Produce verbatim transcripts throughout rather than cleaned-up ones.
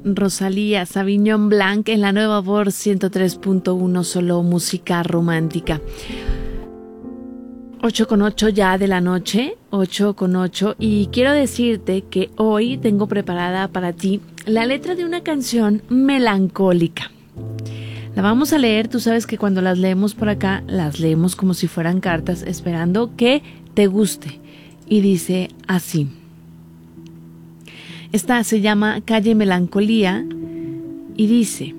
Rosalía Sauvignon Blanc en la nueva voz ciento tres punto uno, solo música romántica. ocho con ocho ya de la noche, ocho con ocho, y quiero decirte que hoy tengo preparada para ti la letra de una canción melancólica. La vamos a leer, tú sabes que cuando las leemos por acá, las leemos como si fueran cartas, esperando que te guste. Y dice así. Esta se llama Calle Melancolía y dice: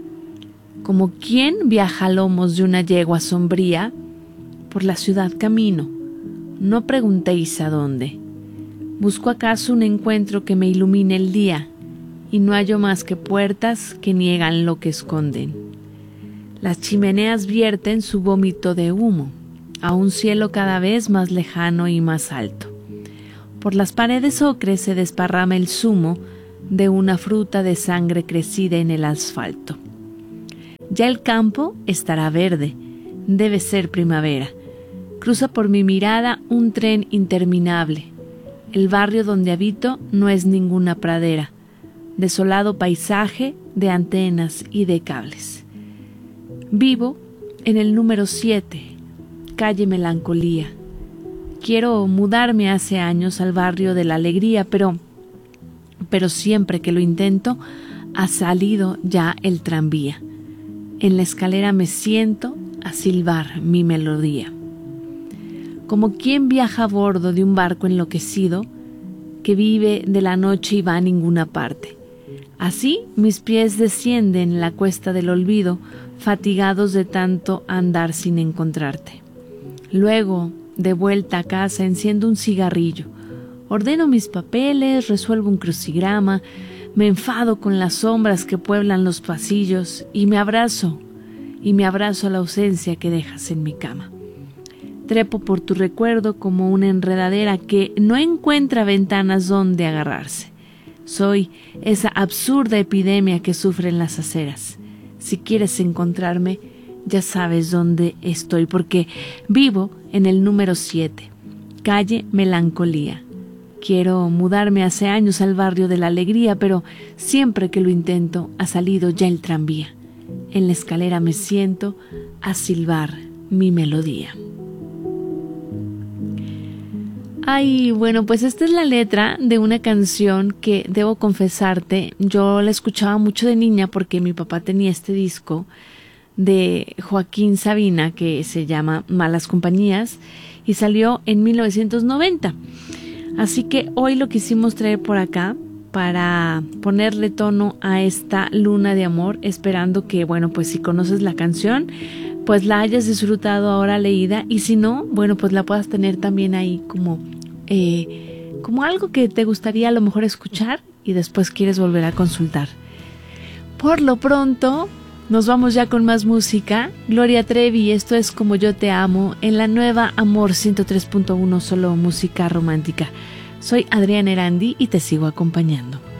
como quien viaja a lomos de una yegua sombría, por la ciudad camino, no preguntéis a dónde. Busco acaso un encuentro que me ilumine el día, y no hallo más que puertas que niegan lo que esconden. Las chimeneas vierten su vómito de humo a un cielo cada vez más lejano y más alto. Por las paredes ocres se desparrama el zumo de una fruta de sangre crecida en el asfalto. Ya el campo estará verde, debe ser primavera. Cruza por mi mirada un tren interminable. El barrio donde habito no es ninguna pradera, desolado paisaje de antenas y de cables. Vivo en el número siete, calle Melancolía. Quiero mudarme hace años al barrio de la Alegría, pero, pero siempre que lo intento, ha salido ya el tranvía. En la escalera me siento a silbar mi melodía. Como quien viaja a bordo de un barco enloquecido, que vive de la noche y va a ninguna parte. Así mis pies descienden la cuesta del olvido, fatigados de tanto andar sin encontrarte. Luego, de vuelta a casa, enciendo un cigarrillo, ordeno mis papeles, resuelvo un crucigrama, me enfado con las sombras que pueblan los pasillos y me abrazo, y me abrazo a la ausencia que dejas en mi cama. Trepo por tu recuerdo como una enredadera que no encuentra ventanas donde agarrarse. Soy esa absurda epidemia que sufren las aceras. Si quieres encontrarme, ya sabes dónde estoy, porque vivo en el número siete, calle Melancolía. Quiero mudarme hace años al barrio de la Alegría, pero siempre que lo intento ha salido ya el tranvía. En la escalera me siento a silbar mi melodía. Ay, bueno, pues esta es la letra de una canción que, debo confesarte, yo la escuchaba mucho de niña porque mi papá tenía este disco de Joaquín Sabina que se llama Malas Compañías y salió en mil novecientos noventa. Así que hoy lo quisimos traer por acá para ponerle tono a esta luna de amor, esperando que, bueno, pues si conoces la canción, pues la hayas disfrutado ahora leída, y si no, bueno, pues la puedas tener también ahí como, eh, como algo que te gustaría a lo mejor escuchar y después quieres volver a consultar. Por lo pronto, nos vamos ya con más música. Gloria Trevi, esto es Como Yo Te Amo, en la nueva Amor ciento tres punto uno, solo música romántica. Soy Adriana Erandi y te sigo acompañando.